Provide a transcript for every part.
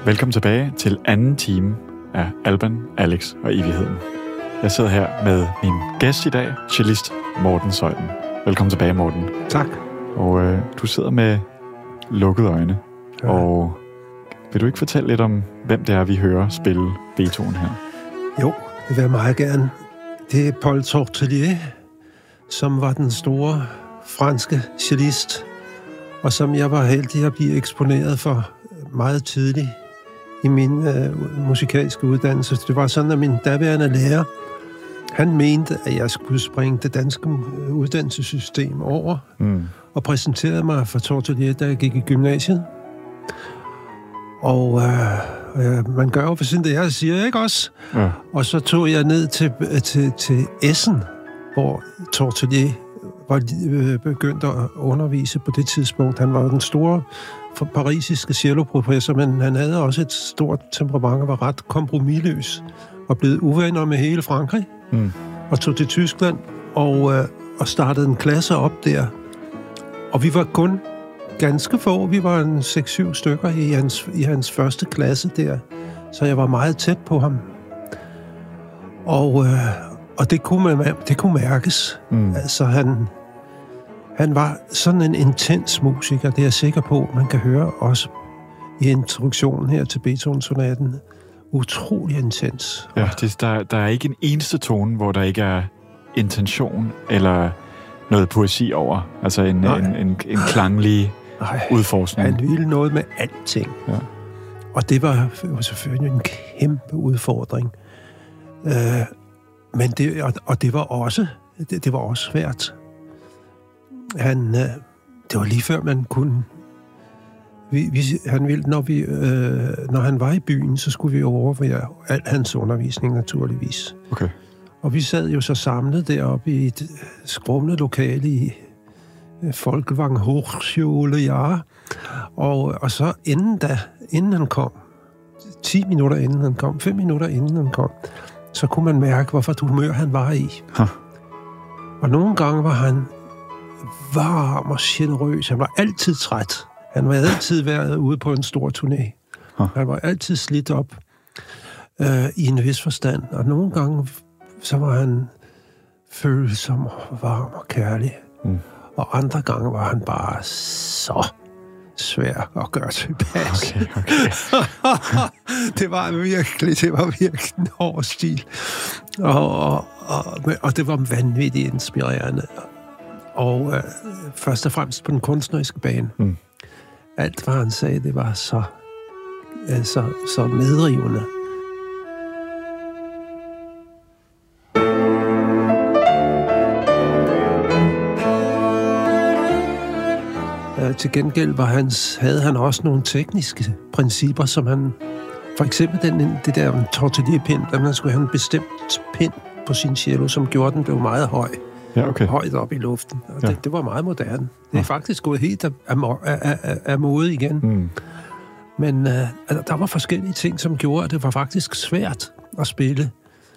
Velkommen tilbage til anden time af Alban, Alex og Evigheden. Jeg sidder her med min gæst i dag, cellist Morten Zeuthen. Velkommen tilbage, Morten. Tak. Og du sidder med lukkede øjne. Ja. Og vil du ikke fortælle lidt om, hvem det er, vi hører spille Beethoven her? Jo, det vil jeg meget gerne. Det er Paul Tortelier, som var den store franske cellist, og som jeg var heldig at blive eksponeret for meget tidligt i min musikalske uddannelse. Det var sådan, at min daværende lærer, han mente, at jeg skulle springe det danske uddannelsessystem over, og præsenterede mig for Tortelier, da jeg gik i gymnasiet. Og man gør jo for sin det, jeg siger, ikke også? Ja. Og så tog jeg ned til Essen, hvor Tortelier var begyndt at undervise på det tidspunkt. Han var den store parisiske celloprofessor, men han havde også et stort temperament og var ret kompromisløs og blevet uvenner med hele Frankrig. Og tog til Tyskland og startede en klasse op der. Og vi var kun ganske få. Vi var en 6-7 stykker i hans første klasse der. Så jeg var meget tæt på ham. Og det kunne mærkes. Altså han var sådan en intens musiker, det er jeg sikker på, man kan høre også i introduktionen her til Beethoven-sonaten. Utrolig intens. Ja, der er ikke en eneste tone, hvor der ikke er intention eller noget poesi over. Altså en klanglig udforskning. Han ville noget med alting. Ja. Og det var selvfølgelig en kæmpe udfordring. Men det var også svært. Det var lige før man kunne. Han ville, når han var i byen, så skulle vi overvære al hans undervisning naturligvis. Okay. Og vi sad jo så samlet deroppe i et skrummende lokale i Folkevang Hochschule, ja. Og så inden han kom, 10 minutter inden han kom, 5 minutter inden han kom, så kunne man mærke, hvorfor humør han var i. Og nogle gange var han varm og generøs. Han var altid træt. Han var altid været ude på en stor turné. Han var altid slidt op i en vis forstand. Og nogle gange, så var han følsom og varm og kærlig. Og andre gange var han bare så svær at gøre tilpas. Okay. Det var virkelig en hård stil. Og det var vanvittigt inspirerende. Og først og fremmest på den kunstneriske bane. Alt, hvad han sagde, det var så medrivende. Til gengæld havde han også nogle tekniske principper, som han... For eksempel det der Tortelier-pind, at man skulle have en bestemt pind på sin cello, som gjorde den blev meget høj. Ja, okay. Højt op i luften. Og det var meget moderne. Det er faktisk gået helt af mode igen. Men der var forskellige ting, som gjorde, at det var faktisk svært at spille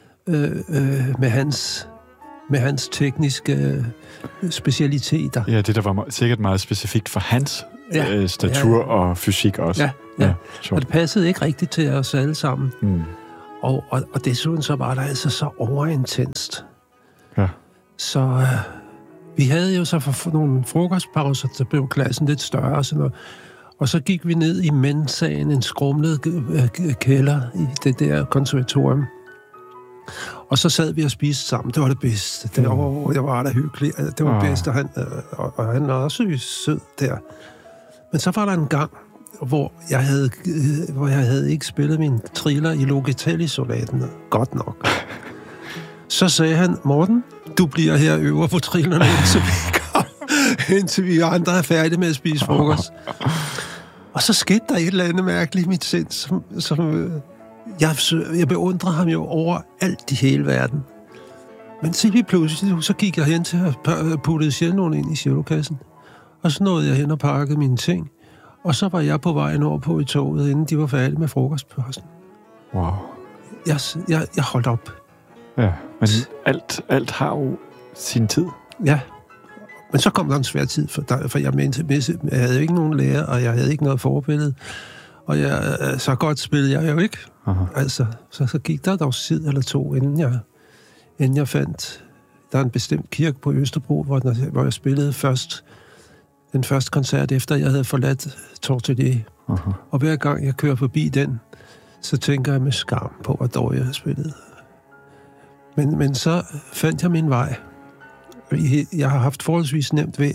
med hans tekniske specialiteter. Ja, det der var sikkert meget specifikt for hans statur og fysik også. Ja. Og det passede ikke rigtigt til os alle sammen. Og desuden så var der altså så overintenst. Ja. Så vi havde jo så for nogle frokostpauser, så blev klassen lidt større og sådan noget. Og så gik vi ned i mensaen, en skrumlet kælder i det der konservatorium. Og så sad vi og spiste sammen. Det var det bedste. Det var da hyggeligt. Det var det bedste. Og han var også sød der. Men så var der en gang, hvor jeg havde ikke spillet min triller i Locatelli-sonaten godt nok. Så sagde han, Morten, du bliver her øver på trillerne, indtil vi andre er færdige med at spise frokost. Og så skete der et eller andet mærkeligt i mit sind, som jeg beundrer ham jo over alt i hele verden. Men så lige pludselig, så gik jeg hen til at putte celloen ind i cellokassen. Og så nåede jeg hen og pakkede mine ting. Og så var jeg på vejen over på i toget, inden de var færdige med frokostpausen. Wow. Jeg holdt op. Ja, men alt har jo sin tid. Ja, men så kom der en svær tid, for jeg havde ikke nogen lærer, og jeg havde ikke noget forbillede. Og så godt spillede jeg jo ikke. Aha. Altså, så gik der dog tid eller to, inden jeg fandt... Der er en bestemt kirke på Østerbro, hvor jeg spillede den første koncert, efter jeg havde forladt Tortelier. Aha. Og hver gang jeg kører forbi den, så tænker jeg med skam på, hvor dårligt jeg havde spillet. Men så fandt jeg min vej. Jeg har haft forholdsvis nemt ved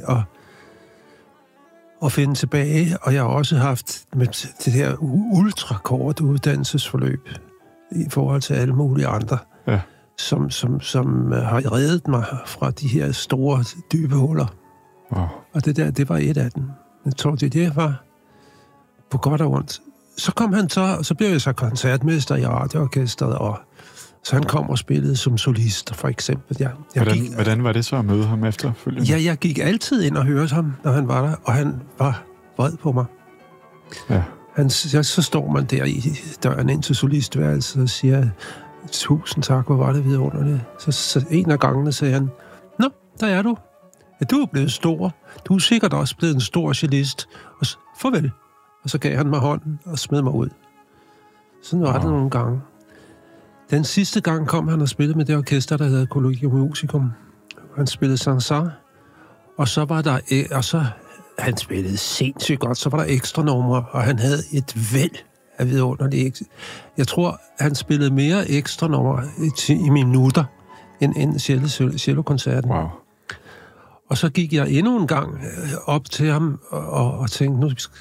at finde tilbage, og jeg har også haft med det her ultrakort uddannelsesforløb i forhold til alle mulige andre, ja. som har reddet mig fra de her store, dybe huller. Wow. Og det var et af dem. Jeg tror, det var på godt og ondt. Så kom han så blev jeg så koncertmester i radioorkestret, og så han kom og spillede som solist, for eksempel. Hvordan var det så at møde ham efterfølgende? Ja, jeg gik altid ind og hørte ham, når han var der, og han var vred på mig. Ja. Så står man der i døren ind til solistværelset og siger, 1000 tak, hvor var det vidunderligt. Så en af gangene sagde han, nå, der er du. Ja, du er blevet stor. Du er sikkert også blevet en stor cellist. Og farvel. Og så gav han mig hånden og smed mig ud. Sådan var det nogle gange. Den sidste gang kom han og spillede med det orkester, der hedder Collegium Musicum. Han spillede Saint-Saëns. Og så var der... han spillede sindssygt godt. Så var der ekstra numre, og han havde et væld af vidunderlige. Jeg tror, han spillede mere ekstra numre i minutter end cello-koncerten. Wow. Og så gik jeg endnu en gang op til ham og tænkte,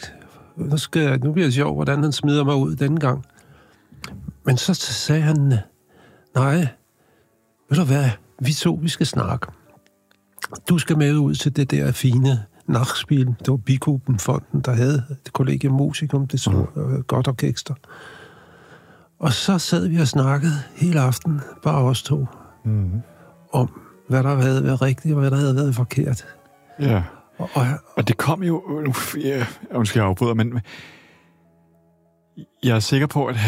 nu bliver det sjovt, hvordan han smider mig ud denne gang. Men så sagde han, nej, ved du hvad, vi skal snakke. Du skal med ud til det der fine Nachspiel. Det var Bikubenfonden, der havde det Collegium Musicum, det store godt orkester. Og så sad vi og snakkede hele aften, bare os to, om hvad der havde været rigtigt, og hvad der havde været forkert. Ja, og det kom jo... Undskyld, jeg afbryder, men jeg er sikker på, at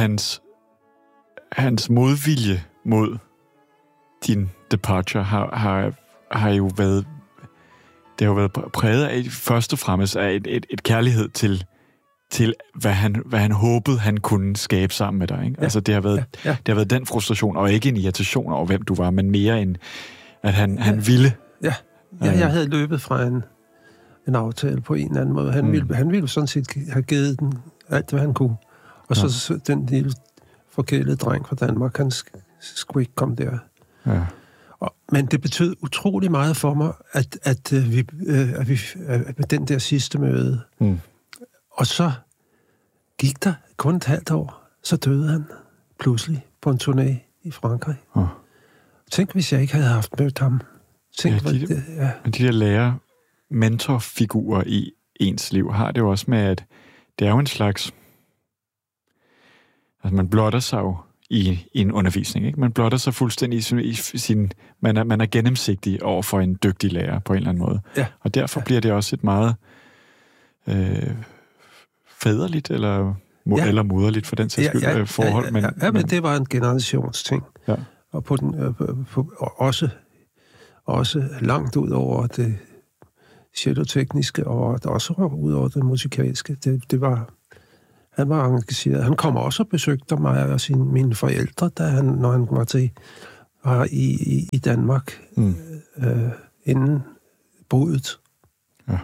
hans modvilje mod din departure har jo været... Det har jo været præget af først og fremmest af et kærlighed til hvad han håbede, han kunne skabe sammen med dig. Ikke? Ja, altså, det har været den frustration, og ikke en irritation over, hvem du var, men mere en, at han ville. Ja, jeg havde løbet fra en aftale på en eller anden måde. Han ville sådan set have givet den alt, hvad han kunne. Og så den lille forkælede dreng fra Danmark, han skulle ikke komme der. Ja. Men det betød utrolig meget for mig, at vi den der sidste møde. Og så gik der kun et halvt år, så døde han pludselig på en turné i Frankrig. Tænk, hvis jeg ikke havde haft mødt ham. Men de der lærer-mentorfigurer i ens liv har det jo også med, at det er jo en slags... Altså, man blotter sig jo i en undervisning, ikke? Man blotter sig fuldstændig i sin... Man er gennemsigtig over for en dygtig lærer på en eller anden måde. Ja. Og derfor bliver det også et meget fædreligt eller moderligt for den sags skyld forhold. Men det var en generationsting. Ja. Og på den, også langt ud over det cellotekniske, og også ud over det musikalske. Han var engageret. Han kom også og besøgte mig og mine forældre, når han var i Danmark inden bruddet. Ja.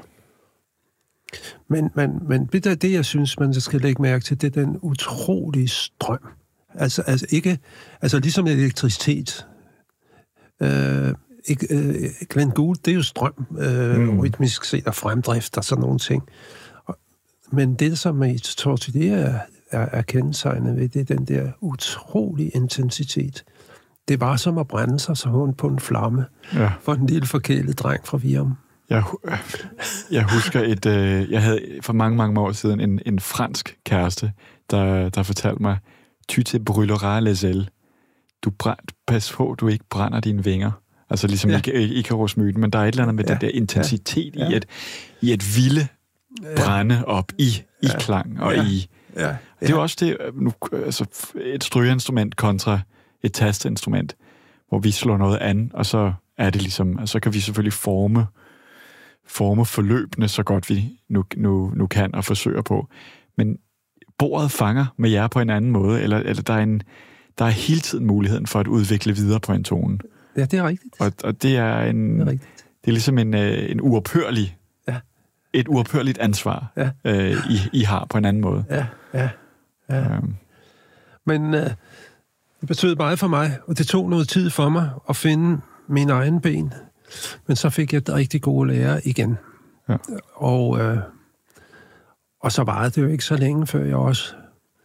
Men det, jeg synes, man skal lægge mærke til, det er den utrolige strøm. Altså ligesom elektricitet. Glenn Gould, det er jo strøm, rytmisk set og fremdrift og sådan nogle ting. Men det, som i Tortelier er kendetegnet ved, det er den der utrolige intensitet. Det var som at brænde sig så på en flamme for en lille forkælet dreng fra Virum. Jeg husker jeg havde for mange år siden en fransk kæreste, der fortalte mig, tu te brûleras les ailes. Pas på, du ikke brænder dine vinger. Altså ligesom Icarus-myten, men der er et eller andet med den der intensitet i at ville brænde op i klang og i... Ja. Det er jo også det, et strygeinstrument kontra et tastinstrument, hvor vi slår noget an, og så er det ligesom, så kan vi selvfølgelig forme forløbene så godt vi nu kan og forsøger på. Men bordet fanger med jer på en anden måde, eller der er hele tiden muligheden for at udvikle videre på en tone. Ja, det er rigtigt. Og det er det er ligesom en uophørlig, et uophørligt ansvar, I har på en anden måde. Ja. Men det betød meget for mig, og det tog noget tid for mig at finde min egen ben. Men så fik jeg et rigtig gode lærer igen. Ja. Og så varede det jo ikke så længe, før jeg også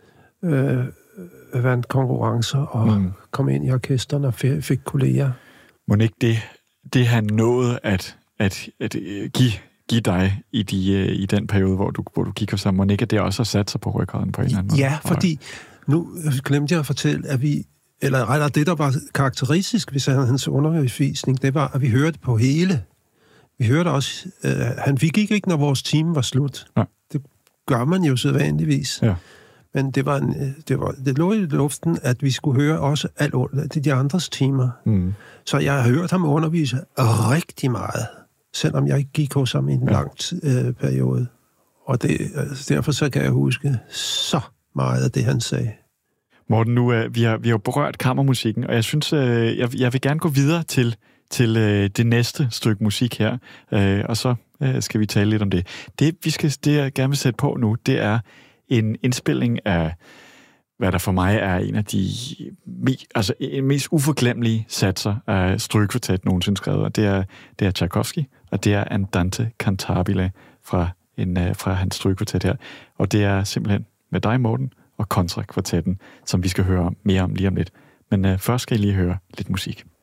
vandt konkurrencer og kom ind i orkesterne og fik kolleger. Må ikke det han nåede at give dig i den periode, hvor du gik og så, må ikke det også har sat sig på ryggraden på en eller anden måde? Ja, fordi nu glemte jeg at fortælle, at eller det, der var karakteristisk ved hans undervisning, det var, at vi hørte på hele. Vi hørte også, vi gik ikke, når vores time var slut. Ja. Det gør man jo sædvanligvis. Ja. Men det lå i luften, at vi skulle høre også alt de andres timer. Mm. Så jeg har hørt ham undervise rigtig meget, selvom jeg ikke gik hos ham i en lang periode. Og derfor så kan jeg huske så meget af det, han sagde. Morten, nu vi har jo berørt kammermusikken, og jeg synes, jeg vil gerne gå videre til det næste stykke musik her, og så skal vi tale lidt om det. Det jeg gerne vil sætte på nu, det er en indspilning af, hvad der for mig er en af de mest uforglemmelige satser af strygekvartet nogensinde skrevet, og det er Tchaikovsky, og det er Andante Cantabile fra hans strygekvartet her, og det er simpelthen med dig, Morten, og Kontra-kvartetten, som vi skal høre mere om lige om lidt. Men først skal I lige høre lidt musik.